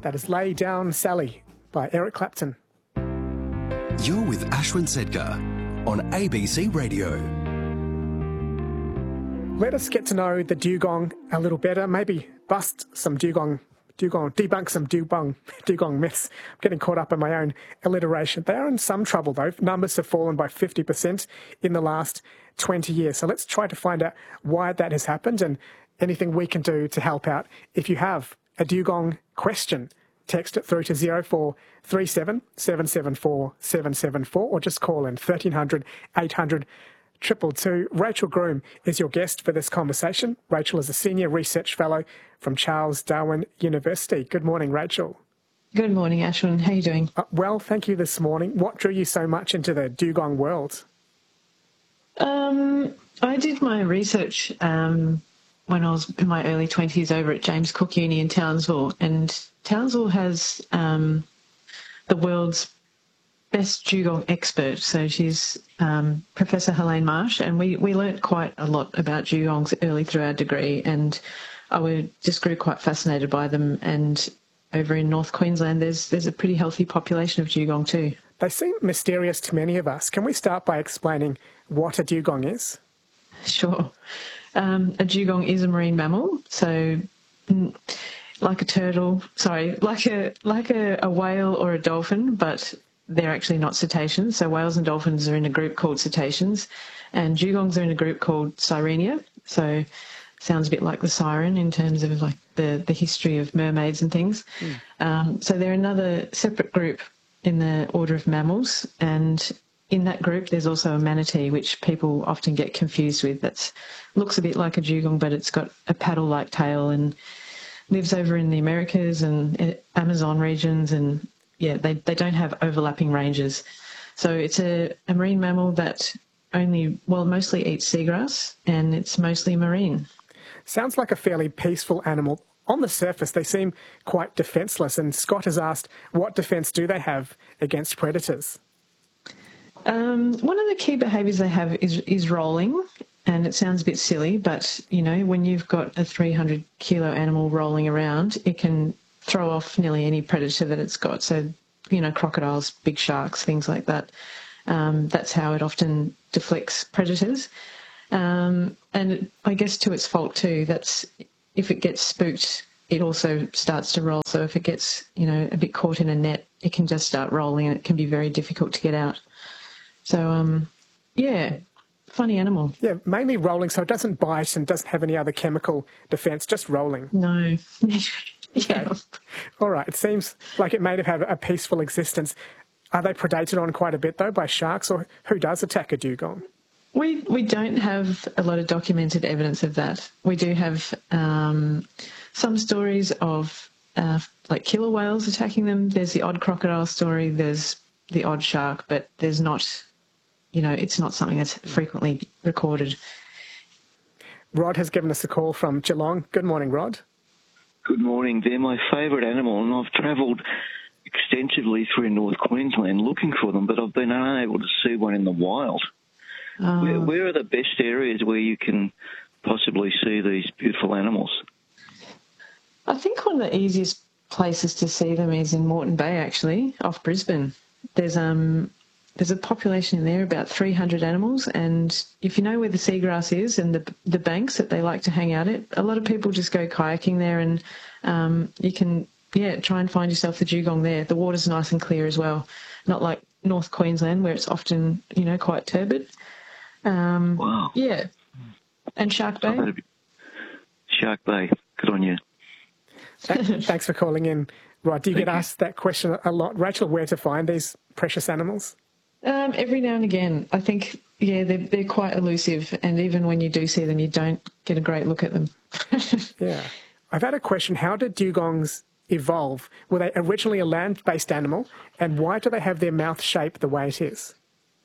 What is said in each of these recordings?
That is Lay Down Sally by Eric Clapton. You're with Ashwin Sedgar on ABC Radio. Let us get to know the dugong a little better, maybe bust some dugong, debunk some dugong myths. I'm getting caught up in my own alliteration. They are in some trouble, though. Numbers have fallen by 50% in the last 20 years. So let's try to find out why that has happened and anything we can do to help out. If you have a dugong question, text it through to 0437 774 774 or just call in 1300 800 222. Rachel Groom is your guest for this conversation. Rachel is a Senior Research Fellow from Charles Darwin University. Good morning, Rachel. Good morning, Ashwin. How are you doing? Well, thank you this morning. What drew you so much into the dugong world? I did my research when I was in my early 20s over at James Cook Uni in Townsville, and Townsville has the world's best dugong expert. So she's Professor Helene Marsh, and we learnt quite a lot about dugongs early through our degree, and I just grew quite fascinated by them. And over in North Queensland, there's a pretty healthy population of dugong too. They seem mysterious to many of us. Can we start by explaining what a dugong is? Sure. A dugong is a marine mammal, so like a whale or a dolphin, but they're actually not cetaceans. So whales and dolphins are in a group called cetaceans, and dugongs are in a group called Sirenia. So sounds a bit like the siren in terms of like the history of mermaids and things. So they're another separate group in the order of mammals, and in that group there's also a manatee, which people often get confused with. That looks a bit like a dugong, but it's got a paddle-like tail and lives over in the Americas and Amazon regions, and yeah, they don't have overlapping ranges. So it's a marine mammal that mostly eats seagrass, and it's mostly marine. Sounds like a fairly peaceful animal. On the surface, they seem quite defenceless, and Scott has asked, what defence do they have against predators? One of the key behaviours they have is rolling, and it sounds a bit silly, but, you know, when you've got a 300-kilo animal rolling around, it can throw off nearly any predator that it's got. So, you know, crocodiles, big sharks, things like that. That's how it often deflects predators. And I guess to its fault too, that's if it gets spooked, it also starts to roll. So if it gets, you know, a bit caught in a net, it can just start rolling, and it can be very difficult to get out. So, yeah, funny animal. Yeah, mainly rolling, so it doesn't bite and doesn't have any other chemical defence, just rolling. No. Yeah. All right, it seems like it may have a peaceful existence. Are they predated on quite a bit, though, by sharks, or who does attack a dugong? We don't have a lot of documented evidence of that. We do have some stories of like killer whales attacking them. There's the odd crocodile story, there's the odd shark, but there's not, you know, it's not something that's frequently recorded. Rod has given us a call from Geelong. Good morning, Rod. Good morning. They're my favourite animal, and I've travelled extensively through North Queensland looking for them, but I've been unable to see one in the wild. Where are the best areas where you can possibly see these beautiful animals? I think one of the easiest places to see them is in Moreton Bay, actually, off Brisbane. There's a population in there, about 300 animals, and if you know where the seagrass is and the banks that they like to hang out at, a lot of people just go kayaking there, and you can try and find yourself the dugong there. The water's nice and clear as well, not like North Queensland where it's often, you know, quite turbid. Wow. Yeah. And Shark Bay. Shark Bay. Good on you. Thanks for calling in, Rod. Do you get asked that question a lot? Rachel, where to find these precious animals? Every now and again. I think, they're quite elusive, and even when you do see them, you don't get a great look at them. Yeah. I've had a question. How did dugongs evolve? Were they originally a land-based animal, and why do they have their mouth shape the way it is?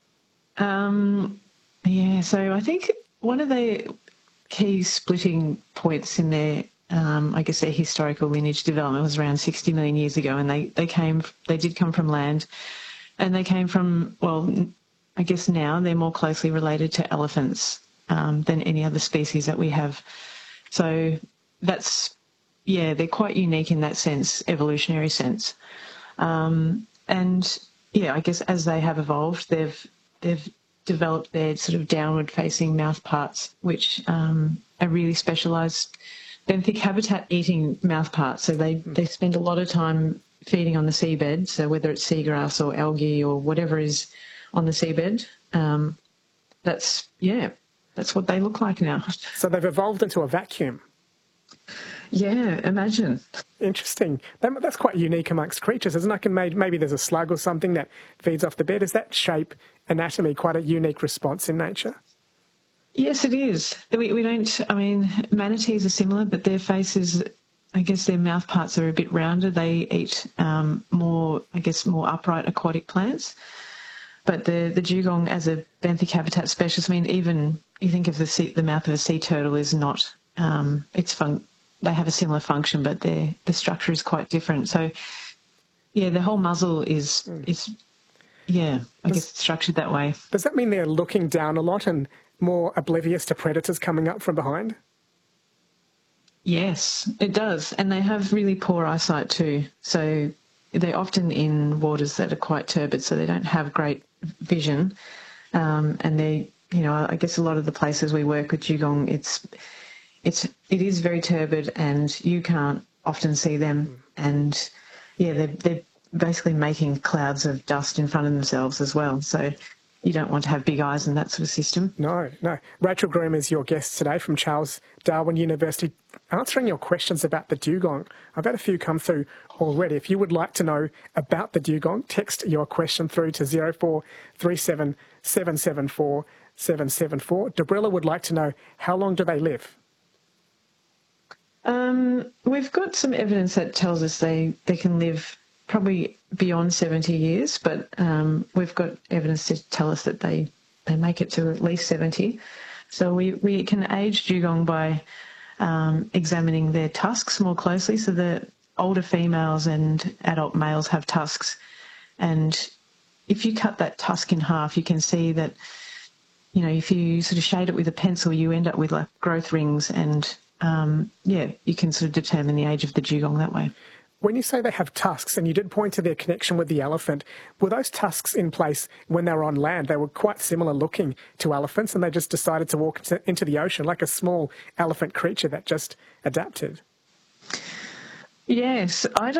So I think one of the key splitting points in their, their historical lineage development was around 60 million years ago, and they did come from land, and they came from, I guess now they're more closely related to elephants than any other species that we have. So that's they're quite unique in that sense, evolutionary sense. And yeah, I guess as they have evolved, they've developed their sort of downward-facing mouth parts, which are really specialised benthic habitat eating mouth parts. So they spend a lot of time feeding on the seabed. So whether it's seagrass or algae or whatever is on the seabed, that's what they look like now. So they've evolved into a vacuum. Yeah, imagine. Interesting. That's quite unique amongst creatures, isn't it? Maybe there's a slug or something that feeds off the bed. Is that shape, anatomy, quite a unique response in nature? Yes, it is. We don't, I mean, manatees are similar, but their faces, I guess their mouth parts are a bit rounder. They eat more upright aquatic plants. But the dugong as a benthic habitat specialist, I mean, even you think of the mouth of a sea turtle is not, they have a similar function, but the structure is quite different. So, yeah, the whole muzzle is structured that way. Does that mean they're looking down a lot and more oblivious to predators coming up from behind? Yes, it does. And they have really poor eyesight too. So they're often in waters that are quite turbid, so they don't have great vision. And they, I guess a lot of the places we work with dugong, it is very turbid and you can't often see them. And yeah, they're basically making clouds of dust in front of themselves as well. So you don't want to have big eyes in that sort of system. No. Rachel Groom is your guest today from Charles Darwin University, answering your questions about the dugong. I've had a few come through already. If you would like to know about the dugong, text your question through to 0437 774 774. Debrilla would like to know, how long do they live? We've got some evidence that tells us they can live probably beyond 70 years, but we've got evidence to tell us that they make it to at least 70. So we can age dugong by examining their tusks more closely. So the older females and adult males have tusks, and if you cut that tusk in half, you can see that, if you sort of shade it with a pencil, you end up with like growth rings, and you can sort of determine the age of the dugong that way. When you say they have tusks, and you did point to their connection with the elephant, were those tusks in place when they were on land? They were quite similar looking to elephants, and they just decided to walk into the ocean like a small elephant creature that just adapted. Yes, I don't